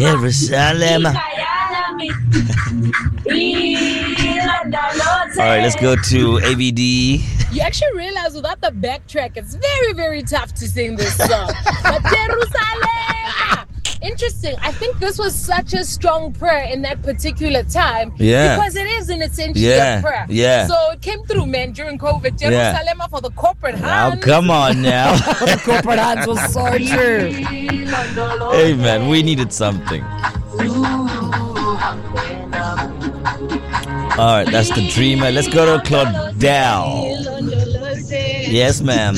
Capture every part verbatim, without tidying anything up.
Jerusalem. All right, let's go to A V D. You actually realize without the backtrack, it's very, very tough to sing this song. But Jerusalem! Interesting. I think this was such a strong prayer in that particular time. Yeah. Because it is in essentially Yeah, a prayer. yeah. So it came through, man, during COVID. Jerusalem yeah. for the corporate Now, hands. come on now. The corporate hands was so true. Hey, man, we needed something. All right, that's the Dreamer. Let's go to Claudel. Yes, ma'am.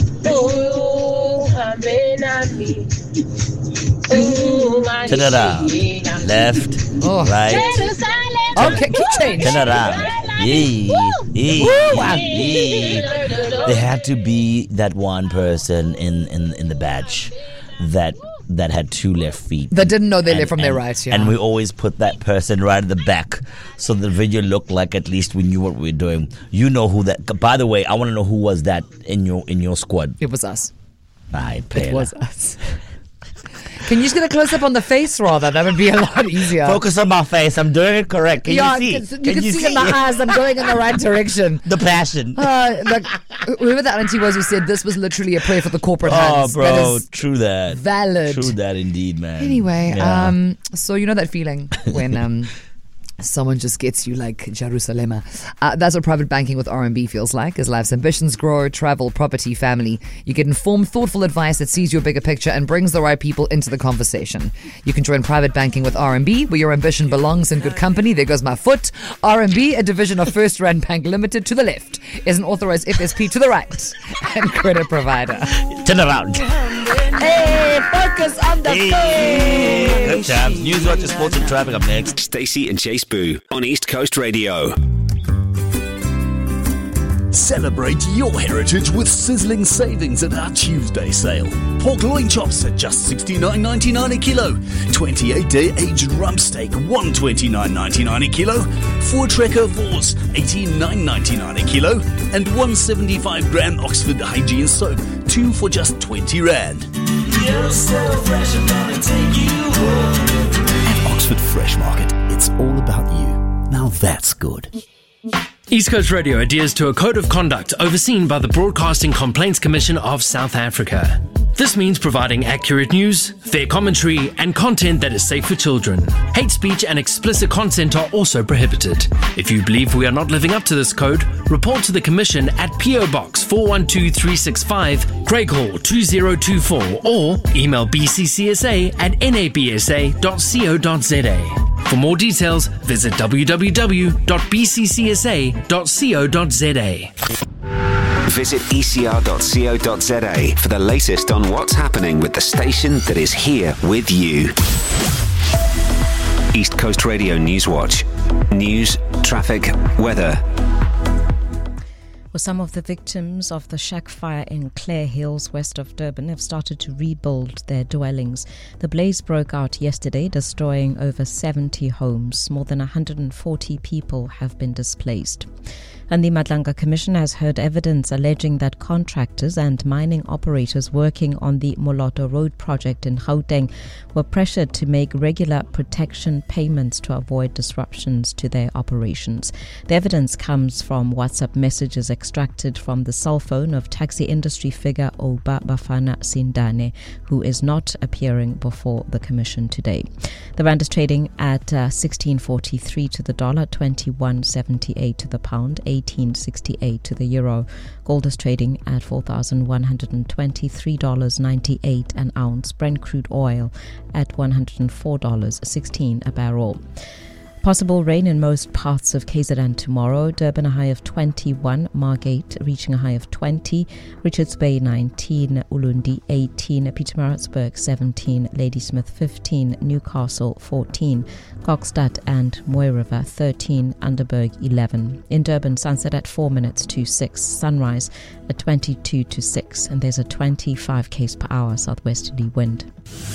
Turn it around. Left, oh. right. Okay, keep change. Turn it around. Yee, yee, yee. There had to be that one person in, in, in the batch that that had two left feet. That didn't know they and, left from and, their right, yeah. And we always put that person right at the back so the video looked like at least we knew what we were doing. You know who that... By the way, I want to know who was that in your in your squad. It was us. I It was us. Can you just get a close-up on the face, rather? That would be a lot easier. Focus on my face. I'm doing it correct. Can yeah, you see? You can, can you you see, see in my eyes I'm going in the right direction. The passion. Uh, like, whoever that auntie was who said this was literally a prayer for the corporate hands. Oh, bro, that true that. Valid. True that indeed, man. Anyway, yeah. um, so you know that feeling when... um. someone just gets you like Jerusalem. Uh, that's what private banking with R M B feels like. As life's ambitions grow, travel, property, family, you get informed, thoughtful advice that sees your bigger picture and brings the right people into the conversation. You can join private banking with R M B, where your ambition belongs in good company. There goes my foot. R M B, a division of First Rand Bank Limited to the left, is an authorized F S P to the right and credit provider. Turn around. Hey, focus on the hey, good times. News, watch, sports and traffic up next. Stacey and Chase Boo on East Coast Radio. Celebrate your heritage with sizzling savings at our Tuesday sale. Pork loin chops at just sixty-nine ninety-nine a kilo. twenty-eight day aged rump steak, one hundred twenty-nine ninety-nine a kilo. Voortrekker Vors, eighty-nine ninety-nine a kilo. And one hundred seventy-five gram Oxford Hygiene soap, two for just twenty rand. You're so fresh, I'm gonna take you home. At Oxford Fresh Market, it's all about you. Now that's good. East Coast Radio adheres to a code of conduct overseen by the Broadcasting Complaints Commission of South Africa. This means providing accurate news, fair commentary, and content that is safe for children. Hate speech and explicit content are also prohibited. If you believe we are not living up to this code, report to the Commission at P O Box four one two three six five, Craig Hall two zero two four, or email b c c s a at n a b s a dot co dot z a. For more details, visit w w w dot b c c s a dot co dot z a. Visit e c r dot co dot z a for the latest on what's happening with the station that is here with you. East Coast Radio Newswatch. News, traffic, weather. Well, some of the victims of the shack fire in Clare Hills, west of Durban, have started to rebuild their dwellings. The blaze broke out yesterday, destroying over seventy homes. More than one hundred forty people have been displaced. And the Madlanga Commission has heard evidence alleging that contractors and mining operators working on the Moloto Road project in Gauteng were pressured to make regular protection payments to avoid disruptions to their operations. The evidence comes from WhatsApp messages extracted from the cell phone of taxi industry figure Oba Bafana Sindane, who is not appearing before the Commission today. The rand is trading at uh, sixteen forty-three to the dollar, twenty-one seventy-eight to the pound, eighteen sixty-eight to the euro. Gold is trading at four thousand one hundred twenty-three dollars and ninety-eight cents an ounce. Brent crude oil at one hundred four dollars and sixteen cents a barrel. Possible rain in most parts of K Z N tomorrow. Durban a high of twenty-one, Margate reaching a high of twenty, Richards Bay nineteen, Ulundi eighteen, Pietermaritzburg seventeen, Ladysmith fifteen, Newcastle fourteen, Kokstad and Mooi River thirteen, Underberg eleven. In Durban, sunset at four minutes to six, sunrise at twenty-two to six, and there's a twenty-five k's per hour southwesterly wind.